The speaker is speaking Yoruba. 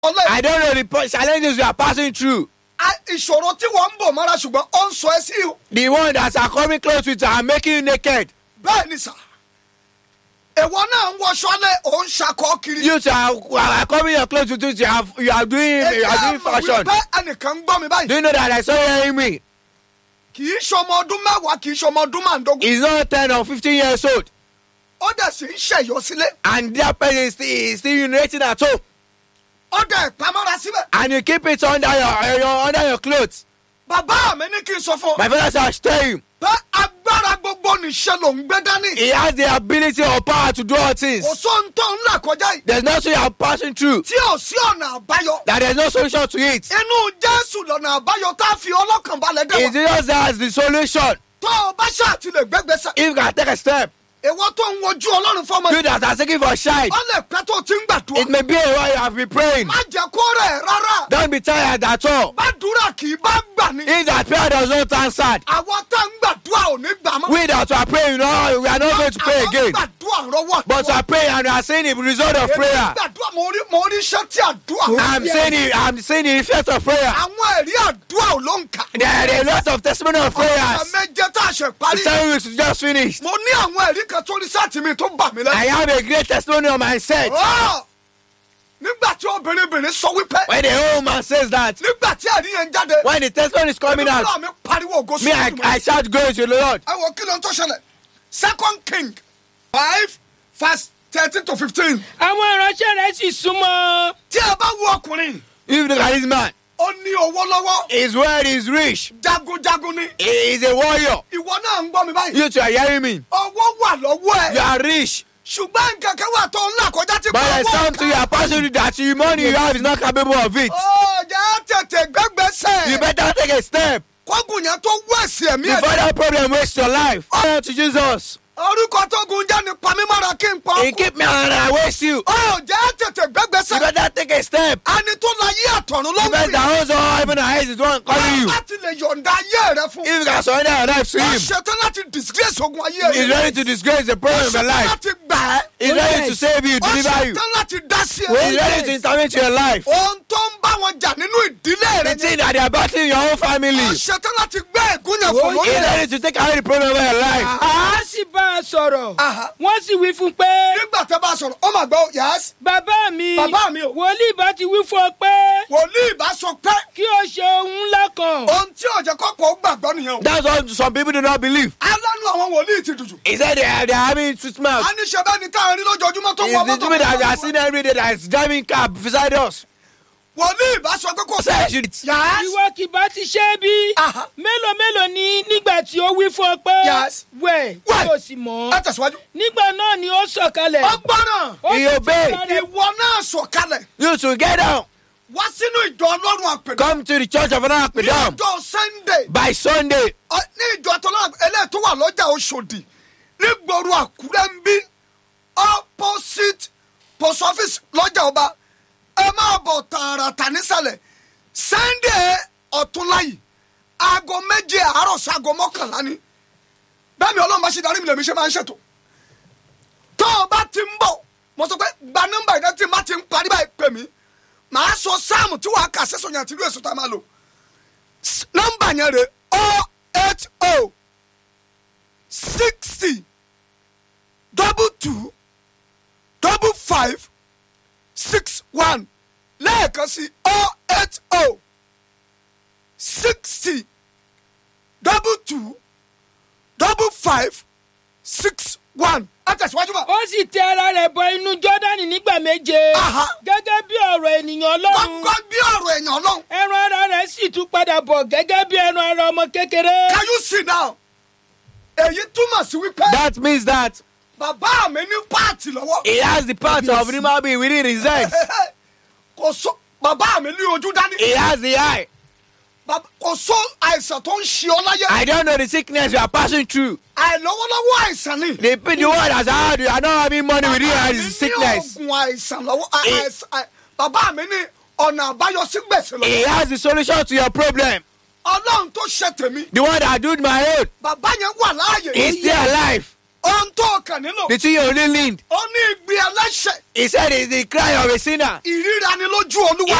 I don't know the challenges you are passing through. Ìṣòro tí wọ́n ń bò mọ́ra ṣùgbọ́n ó ń sọ ẹ́ sí ihò. The one that are coming close with are making you naked. Bẹ́ẹ̀ ni sà. Èwo náà ń wọṣọ lé òun ṣakọ kiri. You are coming your close with you are doing fashion. Wípé ẹnìkan ń gbọ́ mi báyìí. Do you know that I saw you hearing me? Kì í ṣọmọ ọdún mẹ́wàá, kì í ṣọmọ ọdún márùndógún. He's not 10 or 15 years old. Ó dẹ̀ sì ń ṣẹ̀yọ́ sílé. And that person is still urinating at home. Ó dẹ̀ pamọ́ra síbẹ̀. And you keep it under your clothes. Bàbá mi ní kí n sọ fún ọ. My father said I should tell you. Pé agbára gbogbo nìṣẹ́ ló ń gbé dání. He has the ability or power to do all things. Kò sóhun tó ń là kọjá yìí. There's nothing you are passing through. Tí ò sí ọ̀nà àbáyọ. That there's no solution to it. Inú Jésù lọ́nà àbáyọ tá a fi ọlọ́kàn balẹ̀ dẹ̀ It wá. just has the solution. Tó o bá ṣáà ti lè gbẹ́gbẹ́sẹ̀. If you can take a step, Èwo tó ń wojú Ọlọ́run fọ́mọ. you that are seeking for a child, Ó lè pẹ́ tó ti ń gbàdúrà. it may be a while you have been praying. Má jẹ́ kó rẹ̀ rárá. Don't be tired at all. Bàdúrà kì í bá gbà ní. If that prayer does not answer, Àwọn tá ń gbàdúrà ò ní gbà mọ́. we that are praying, no, we are not going to pray again. Àwọn gbàdúrà rọwọ́. But we are praying and we are seeing the result of prayer. Èmi gbàdúrà mo rí iṣẹ́ tí àdúrà. I'm seeing the effect of prayer. Àwọn ẹ̀rí àdúrà ò ló ń kà. There are a lot of testimony of prayers. Méje tá a ṣe The parí. 7 weeks just finished. Mo ní àwọn ẹ̀rí kan tó rí sáàtì mi tó bà mí I lẹ́nu. have a great testimony on my set. Nígbà tí obìnrin sọ wípé. When the old man says that, Nígbà tí ẹ̀rí yẹn jáde. when the testimony is coming out, Olúwa mi pariwo ògo sí me, Olúwa. I shout glory to the Lord. Ẹ wo kí ló ń tó ṣẹlẹ̀. 2 King 5 verse 13 to 15. Àwọn ìránṣẹ́ rẹ̀ sì súnmọ́. Tí a bá wo ọkùnrin, If you look at this man, ó ní owó lọ́wọ́. his word is rich. Jagunjagun ni. He is a warrior. Ìwọ náà ń gbọ́ mi báyìí. You two are hearing me. Owó wà lọ́wọ́ You ẹ̀. are rich. Ṣùgbọ́n nǹkan kan wà tó ń là kọjá tí But there's owó something you are passing through that the money you have is not capable of it. Ó jẹ́ tètè gbẹ́gbẹ́sẹ̀. You better take a step Kọ́gùn yẹn tó wẹ̀sì ẹ̀mí ẹ̀. before that problem wastes your life. Turn to Jesus. Orúkọ tó gun jẹ́ ni pamímọ́ra kí n pọ̀. He keep me and I waste you. Ó jẹ́ tètè You gbẹ́gbẹ́sẹ̀. better take a step. Ẹni tó la yé àtọ̀run ló ń Because the pè. house of heaven and earth is the one calling you. Láti lè yọ̀ǹda ayé rẹ fún. If you can surrender your life to Ó him, ṣetán láti disgrace ogun ayé he's rẹ. ready to disgrace the problem of your Ó ṣetán life. láti gbà ẹ́. He's ready to save you, Ó deliver you. ṣetán láti dá sí He's ẹ. ready to intervene to your life. Ohun tó ń bá wọn jà nínú ìdílé The rẹ thing that they are battling in your own family. Ó ṣetán láti gbé ègún yẹn fún He's lórí ẹ̀. ready to take away the problem of your life. A sì bá a sọ̀rọ̀. Aha. Wọ́n sì wí fún pé. Nígbà tẹ́ bá sọ̀rọ̀, ó mà gbọ́ yàás. Bàbá mi. Bàbá mi o. Wòlíì bá ti wí fún ọ pé. Wòlíì bá sọ pé Kí o ṣe ohun ńlá kan. ohun tí òjò kọ́kọ́ ó gbàgbọ́ nìyẹn o. That's what some people do not believe. Alánú àwọn wòlíì ti dùjù. He said they are having sweet mouth. A ní ṣe bẹ́ẹ̀ ni táwọn rí lójoojúmọ́ tó It's wọ the mọ́tò. people that we are seeing every day that is driving car beside us. Wòlíì bá sọ pé kò Say should it. Yàás. Ìwọ kì bá ti ṣe é bí. Aha. Mélòó ni nígbà tí ó wí fún ọ pé. Yes. Wẹ̀ Wẹ̀. kí o sì mọ̀. Ẹ tẹ̀síwájú. Nígbà náà ni ó sọ̀kalẹ̀. Ọgbọ́nà Ó He sì obeyed. sọ̀kalẹ̀. ìwọ náà sọ̀kalẹ̀ You to get down. wá sínú ìjọ Ọlọ́run àpèdè. Come to the church of Anna Ní Akpedam ọjọ́ Sunday by Sunday. ní ìjọ Ọlọ́run eléyìí tó wà lọ́jà Òṣòdì nígboro Àkúrẹ́ ń bí opposite post office lọ́jà ọba ẹ máa bọ̀ tààràtà nísàlẹ̀ Sunday ọ̀túnla yìí aago 7 àárọ̀ sí aago 11 ni bẹ́ẹ̀ mi Ọlọ́run bá ṣe darí mi lèmi ṣe máa ń ṣètò tó o bá ti ń bọ̀ mo sọ pé gba nọ́mbà ìdá tí má ti ń parí báyìí pè mí màá sọ sáàmù tí wàá kà sẹ́sọ̀ yẹn àti ìlú èso tá a máa lò nọ́mbà yẹn rè 080 60 22 55 61 lẹ́ẹ̀kan sí 080 60 22 55 61. Ẹ tẹ̀síwájú bá. Ó sì tẹ ara rẹ̀ bọ inú Jọ́dánì nígbà 7. Aha. Gẹ́gẹ́ bí ọ̀rọ̀ ènìyàn Ọlọ́run. Gbọ́ngàn bí ọ̀rọ̀ èèyàn Ọlọ́run. Ẹran ara rẹ̀ sì tún padà bọ̀ gẹ́gẹ́ bí ẹran ara ọmọ kékeré. Can you see now? Èyí túmọ̀ sí wípé That means that bàbá mi ní páàtì lọ́wọ́. he has the part of human being within his head. Kò sọ bàbá mi ní ojú dání. He has the eye. Kò sọ àìsàn tó ń ṣe ọ láyé. I don't know the sickness you are passing through. Àìlọ́wọ́lọ́wọ́ àìsàn ni. The one that's hard, you are not having money within your is sickness. Bàbá mi ní oògùn àìsàn lọ́wọ́. Bàbá mi ní ọ̀nà àbáyọ sí gbèsè lọ́wọ́. He has the solution to your problem. Ọlọ́run tó ṣe tèmi. The one that did my own Bàbá yẹn wà láàyè. is still alive. Ohun tó tó kàn nílò. The thing you only need. ó ní ìgbé ẹlẹ́ṣẹ̀. He said it's the cry of a sinner. ìríra ni lójú olúwa.